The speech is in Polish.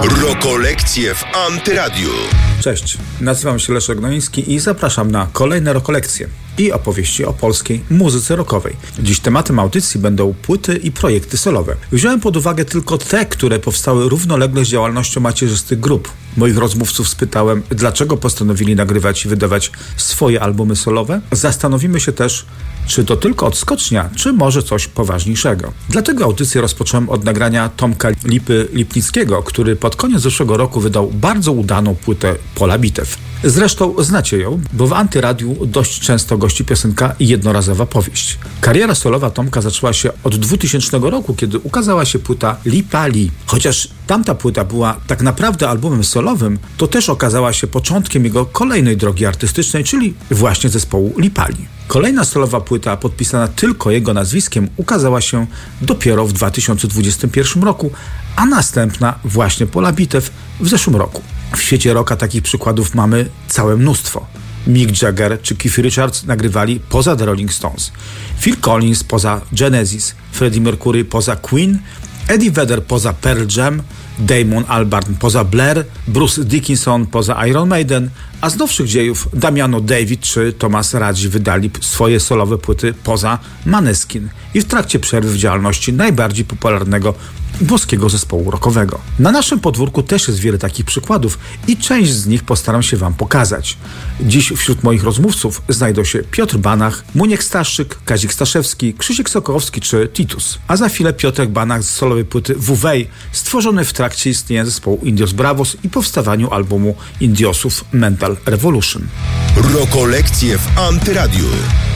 Rokolekcje w Antyradiu. Cześć, nazywam się Leszek Gnoiński i zapraszam na kolejne rokolekcje i opowieści o polskiej muzyce rockowej. Dziś tematem audycji będą płyty i projekty solowe. Wziąłem pod uwagę tylko te, które powstały równolegle z działalnością macierzystych grup. Moich rozmówców spytałem, dlaczego postanowili nagrywać i wydawać swoje albumy solowe. Zastanowimy się też, czy to tylko odskocznia, czy może coś poważniejszego. Dlatego audycję rozpocząłem od nagrania Tomka Lipnickiego, który pod koniec zeszłego roku wydał bardzo udaną płytę Pola Bitew. Zresztą znacie ją, bo w Antyradiu dość często gości piosenka Jednorazowa powieść. Kariera solowa Tomka zaczęła się od 2000 roku, kiedy ukazała się płyta Lipali. Chociaż tamta płyta była tak naprawdę albumem solowym, to też okazała się początkiem jego kolejnej drogi artystycznej, czyli właśnie zespołu Lipali. Kolejna solowa płyta, podpisana tylko jego nazwiskiem, ukazała się dopiero w 2021 roku, a następna właśnie Pola Bitew w zeszłym roku. W świecie rocka takich przykładów mamy całe mnóstwo. Mick Jagger czy Keith Richards nagrywali poza The Rolling Stones, Phil Collins poza Genesis, Freddie Mercury poza Queen, Eddie Vedder poza Pearl Jam, Damon Albarn poza Blair, Bruce Dickinson poza Iron Maiden, a z nowszych dziejów Damiano David czy Thomas Rhadzi wydali swoje solowe płyty poza Maneskin i w trakcie przerwy w działalności najbardziej popularnego włoskiego zespołu rockowego. Na naszym podwórku też jest wiele takich przykładów i część z nich postaram się Wam pokazać. Dziś wśród moich rozmówców znajdą się Piotr Banach, Muniek Staszyk, Kazik Staszewski, Krzysiek Sokołowski czy Titus. A za chwilę Piotrek Banach z solowej płyty WW, stworzony w trakcie istnienia zespołu Indios Bravos i powstawaniu albumu Indiosów Mental Revolution. Rokolekcje w Antyradiu.